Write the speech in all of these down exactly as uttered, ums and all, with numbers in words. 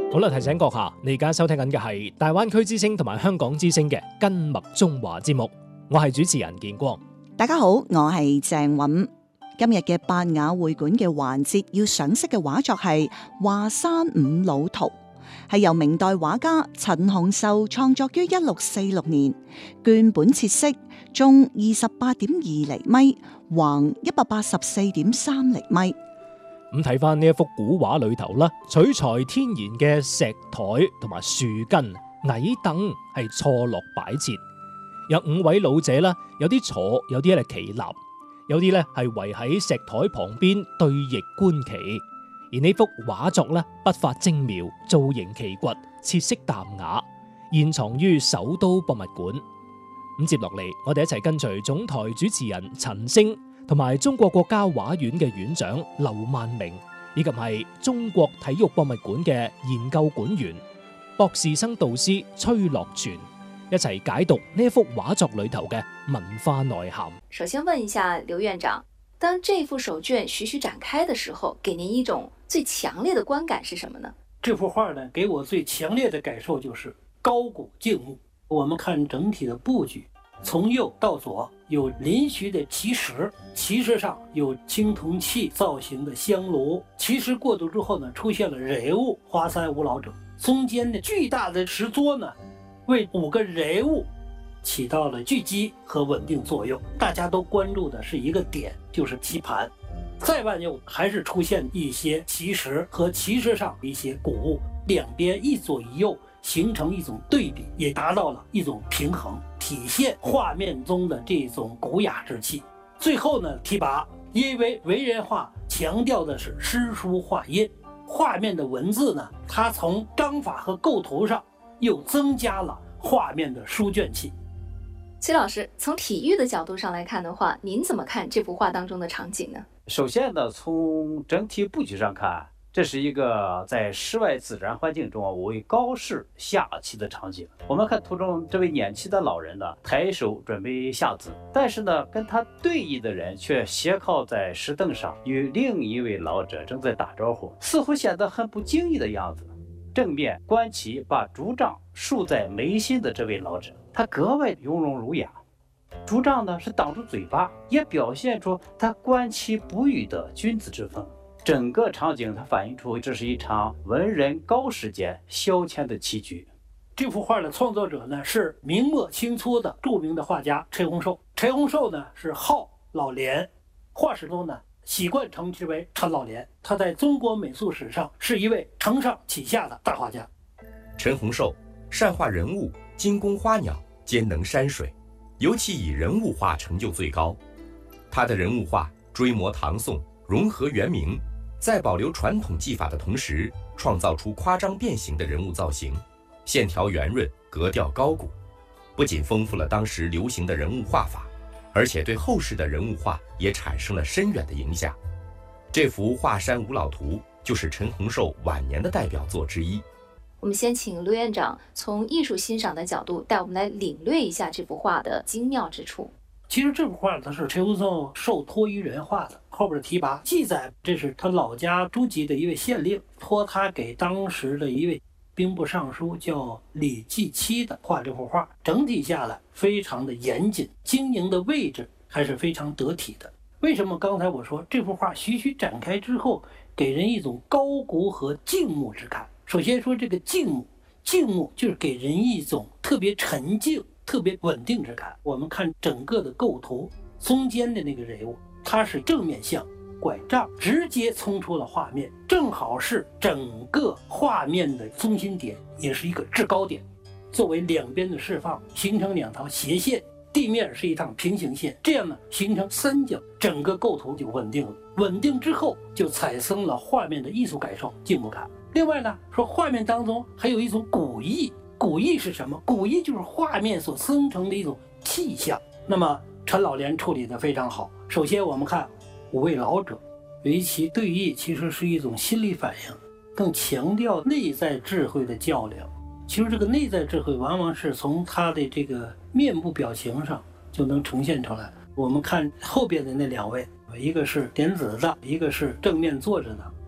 好啦，提醒閣下，你而家收聽緊嘅係大灣區之聲同埋香港之聲嘅跟麥中華節目，我係主持人建光。 大家好，我係鄭韻。今日嘅八雅會館嘅環節要賞識嘅畫作係《華山五老圖》，係由明代畫家陳洪秀創作於一六四六年，絹本切色，重二十八點二厘米，橫一百八十四點三厘米。 咁睇翻呢一幅古畫裏頭啦，取材天然嘅石台同埋樹根、矮凳係錯落擺設，有五位老者啦，有啲坐，有啲咧企立，有啲咧係圍喺石台旁邊對弈觀棋。而呢幅畫作咧，筆法精妙，造型奇崛，設色淡雅，現藏於首都博物館。咁接落嚟，我哋一齊跟隨總台主持人陳星，同埋中國國家畫院嘅院長劉萬明，以及係中國體育博物館嘅研究館員、博士生導師崔樂全，一齊解讀呢一幅畫作裏頭嘅文化內涵。 首先問一下劉院長，當這幅手卷徐徐展開的時候，給您一種最強烈的觀感是什麼呢？ 這幅畫呢，給我最強烈的感受就是高古靜穆。我們看整體的布局，從右到左有臨徐的奇石，奇石上有青銅器造型的香爐，奇石過渡之後呢，出現了人物華山五老者，中間的巨大的石桌呢，為五個人物起到了聚集和穩定作用。大家都關注的是一個點，就是棋盤。再往右還是出現一些奇石和奇石上一些古物，兩邊一左一右形成一種對比，也達到了一種平衡，體現畫面中的這種古雅之氣。最後呢，提拔，因為文人畫強調的是詩書畫印，畫面的文字呢，它從章法和構圖上又增加了畫面的書卷氣。 崔老師，從體育的角度上來看的話，您怎麼看這幅畫當中的場景呢？ 首先呢，從整體布局上看，這是一個在室外自然環境中為高士下棋的場景。我們看圖中這位年輕的老人呢，抬手準備下子，但是呢，跟他對弈的人卻斜靠在石凳上，與另一位老者正在打招呼，似乎顯得很不經意的樣子。正面觀棋把竹杖豎在眉心的這位老者，他格外雍容儒雅。竹杖呢是擋住嘴巴，也表現出他觀棋不語的君子之風。整個場景它反映出這是一場文人高士間消遣的棋局。 這幅畫的創作者呢是明末清初的著名的畫家陳洪壽。陳洪壽呢是號老廉，畫史中呢習慣稱之為陳老廉。他在中國美術史上是一位承上啟下的大畫家。 陳洪壽善畫人物，精工花鳥，兼能山水，尤其以人物畫成就最高。他的人物畫追摹唐宋，融合元明，在保留傳統技法的同時，創造出誇張變形的人物造型，線條圓潤，格調高古，不僅豐富了當時流行的人物畫法，而且對後世的人物畫也產生了深遠的影響。這幅《華山五老圖》就是陳洪壽晚年的代表作之一。 我們先請劉院長從藝術欣賞的角度帶我們來領略一下這幅畫的精妙之處。 其實這幅畫它是陳洪壽受託於人畫的，後邊的提拔記載這是他老家諸暨的一位縣令託他給當時的一位兵部尚書叫李繼期的畫這幅畫。整體下來非常的嚴謹，經營的位置還是非常得體的。為什麼剛才我說這幅畫徐徐展開之後給人一種高古和靜穆之感？首先說這個靜穆，靜穆就是給人一種特別沉靜、特別穩定之感。我們看整個的構圖，中間的那個人物，他是正面向拐杖直接衝出了畫面，正好是整個畫面的中心點，也是一個制高點。作為兩邊的釋放，形成兩條斜線，地面是一趟平行線，這樣呢形成三角，整個構圖就穩定了。穩定之後就產生了畫面的藝術感受、靜穆感。另外呢，說畫面當中還有一種古意，古意是什麼？古意就是畫面所生成的一種氣象。那麼陳老廉處理得非常好。首先我們看五位老者圍棋對弈，其實是一種心理反應，更強調內在智慧的較量。其實這個內在智慧往往是從他的這個面部表情上就能呈現出來。我們看後邊的那兩位，一個是點子的，一個是正面坐着的。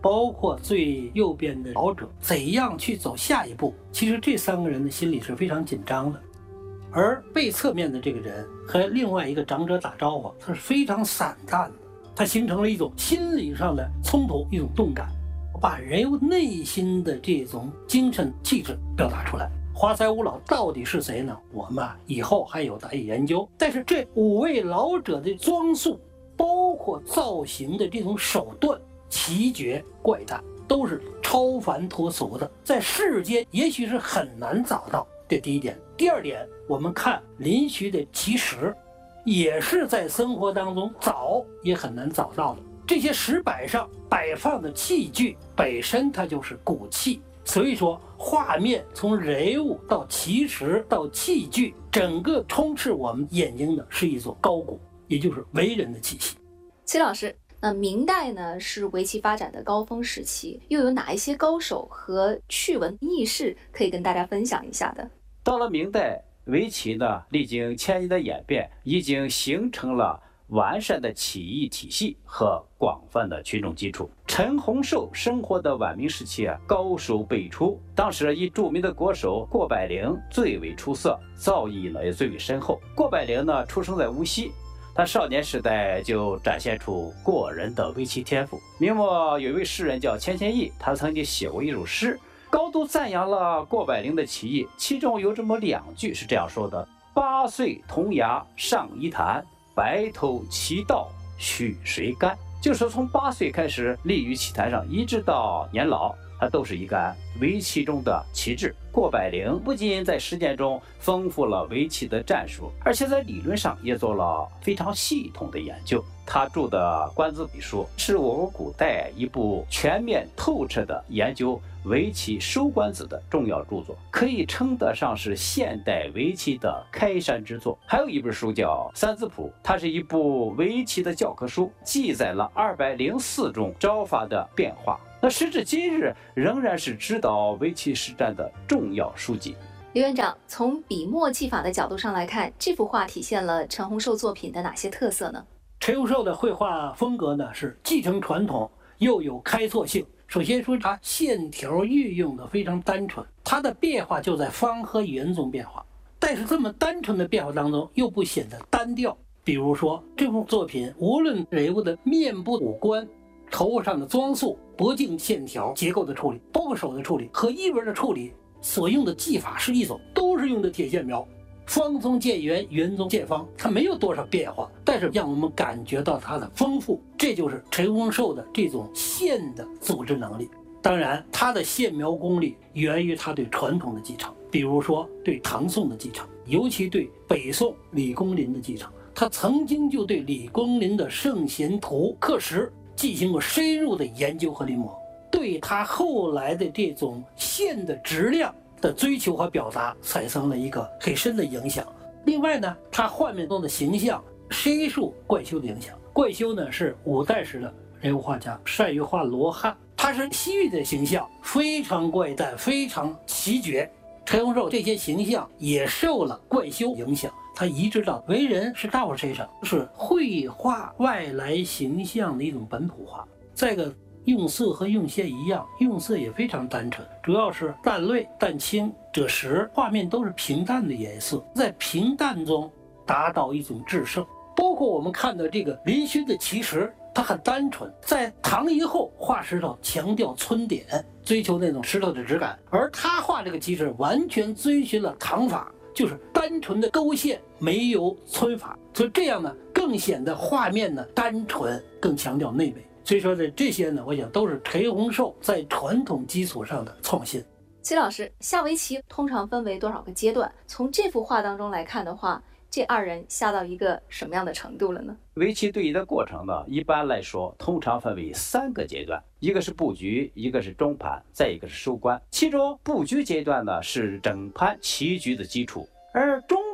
包括最右边的老者，怎样去走下一步？其实这三个人的心里是非常紧张的。而背侧面的这个人和另外一个长者打招呼，他是非常散淡的，他形成了一种心理上的冲突，一种动感，把人物内心的这种精神气质表达出来。华才五老到底是谁呢？我们啊以后还有待研究。但是这五位老者的装束，包括造型的这种手段，奇绝怪诞，都是超凡脱俗的，在世间也许是很难找到。这第一点。第二点，我们看林虚的奇石，也是在生活当中找也很难找到的。这些石板上摆放的器具本身它就是古器，所以说画面从人物到奇石到器具，整个充斥我们眼睛的是一种高古，也就是为人的气息。 齐老师，那明代呢是围棋发展的高峰时期，又有哪一些高手和趣闻轶事可以跟大家分享一下的？ 到了明代，围棋呢历经千年的演变，已经形成了完善的棋艺体系和广泛的群众基础。陈洪寿生活的晚明时期啊，高手辈出，当时以著名的国手郭柏龄最为出色，造诣呢也最为深厚。郭柏龄呢出生在无锡，他少年时代就展现出过人的围棋天赋。明末有一位诗人叫钱谦益，他曾经写过一首诗，高度赞扬了郭柏龄的棋艺，其中有这么两句是这样说的：八岁童牙上一坛，白头棋道许谁干。就是说从八岁开始立于棋坛上，一直到年老，他都是一杆围棋中的棋子。郭柏龄不仅在实践中丰富了围棋的战术，而且在理论上也做了非常系统的研究。他著的《观子笔书》是我国古代一部全面透彻的研究围棋收官子的重要著作，可以称得上是现代围棋的开山之作。还有一本书叫《三字谱》，它是一部围棋的教科书，记载了二百零四种招法的变化。那时至今日，仍然是指导围棋实战的重要书籍。 刘院长，从笔墨技法的角度上来看，这幅画体现了陈洪寿作品的哪些特色呢？ 陈洪寿的绘画风格呢是继承传统，又有开拓性。首先说，它线条运用的非常单纯，它的变化就在方和圆中变化，但是这么单纯的变化当中又不显得单调。比如说这幅作品，无论人物的面部五官、头发上的装束、脖颈线条、结构的处理，包括手的处理和衣纹的处理，所用的技法是一种，都是用的铁线描，方中见圆，圆中见方，它没有多少变化，但是让我们感觉到它的丰富，这就是陈洪寿的这种线的组织能力。当然，他的线描功力源于他对传统的继承，比如说对唐宋的继承，尤其对北宋李公麟的继承。他曾经就对李公麟的《圣贤图》刻石进行过深入的研究和临摹，对他后来的这种线的质量的追求和表达产生了一个很深的影响。另外呢，他画面中的形象深受怪休的影响。怪休呢是五代时的人物画家，善于画罗汉，他是西域的形象，非常怪诞，非常奇绝。陈洪寿这些形象也受了怪休影响，他移植到为人是大伙身上，是绘画外来形象的一种本土化。再一个，用色和用线一样，用色也非常单纯，主要是淡绿、淡青、赭石，画面都是平淡的颜色，在平淡中达到一种制胜。包括我们看到这个林虚的奇石，它很单纯，在唐以后画石头强调皴点，追求那种石头的质感，而他画这个奇石完全遵循了唐法，就是单纯的勾线，没有皴法，所以这样呢更显得画面呢单纯，更强调内美。所以说的这些呢，我想都是陈洪寿在传统基础上的创新。 齐老师，下围棋通常分为多少个阶段？从这幅画当中来看的话，这二人下到一个什么样的程度了呢？ 围棋对弈的过程呢，一般来说通常分为三个阶段，一个是布局，一个是中盘，再一个是收官。其中布局阶段呢是整盘棋局的基础，而中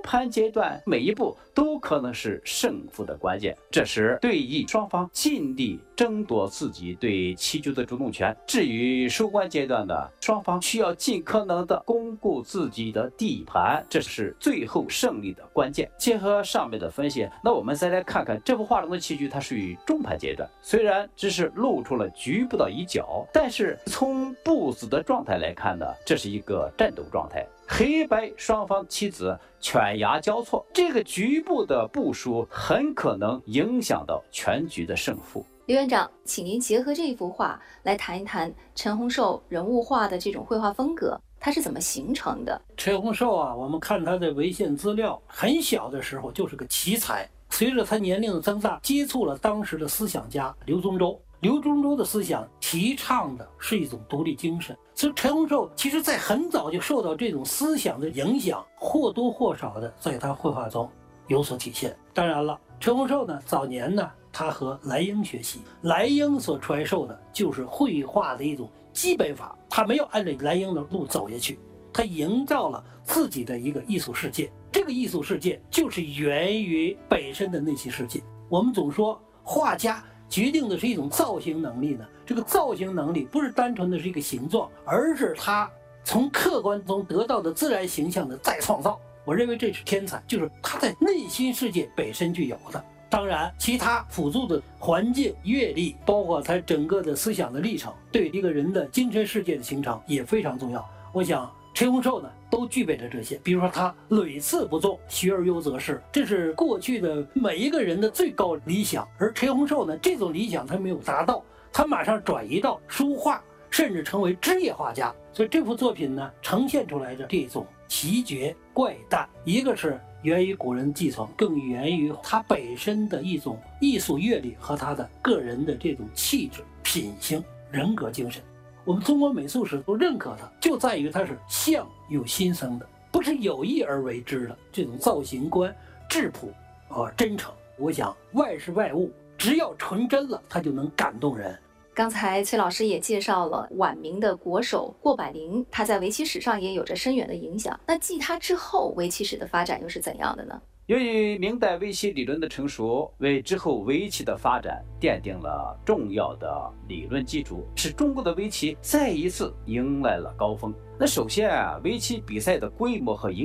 盘阶段每一步都可能是胜负的关键。这时对弈双方尽力争夺自己对棋局的主动权。至于收官阶段呢，双方需要尽可能的巩固自己的地盘，这是最后胜利的关键。结合上面的分析，那我们再来看看这幅画中的棋局，它属于中盘阶段，虽然只是露出了局部的一角，但是从布子的状态来看呢，这是一个战斗状态。黑白双方棋子犬牙交错，这个局部的部署很可能影响到全局的胜负。 刘院长，请您结合这幅画来谈一谈陈洪寿人物画的这种绘画风格，它是怎么形成的？ 陈洪寿啊，我们看他的文献资料，很小的时候就是个奇才，随着他年龄的增大，接触了当时的思想家刘宗周。刘宗周的思想提倡的是一种独立精神，所以陈洪寿其实在很早就受到这种思想的影响，或多或少的在他绘画中有所体现。当然了，陈洪寿呢，早年呢，他和莱茵学习，莱茵所传授的就是绘画的一种基本法，他没有按照莱茵的路走下去，他营造了自己的一个艺术世界。这个艺术世界就是源于本身的内心世界。我们总说画家决定的是一种造型能力呢，这个造型能力不是单纯的是一个形状，而是他从客观中得到的自然形象的再创造。我认为这是天才，就是他在内心世界本身具有的。当然其他辅助的环境、阅历，包括他整个的思想的历程，对一个人的精神世界的形成也非常重要。我想陈洪寿呢都具备了这些，比如说他屡次不中，学而优则仕，这是过去的每一个人的最高理想。而陈洪寿呢，这种理想他没有达到，他马上转移到书画，甚至成为职业画家。所以这幅作品呢，呈现出来的这种奇绝怪诞，一个是源于古人继承，更源于他本身的一种艺术阅历和他的个人的这种气质、品行、人格精神。我们中国美术史都认可它，就在于它是相由心生的，不是有意而为之的。这种造型观、质朴和真诚，我想万事万物只要纯真了，它就能感动人。 刚才崔老师也介绍了晚明的国手过百龄，他在围棋史上也有着深远的影响。那继他之后，围棋史的发展又是怎样的呢？ 由于明代围棋理论的成熟，为之后围棋的发展奠定了重要的理论基础，使中国的围棋再一次迎来了高峰。那首先啊，围棋比赛的规模和影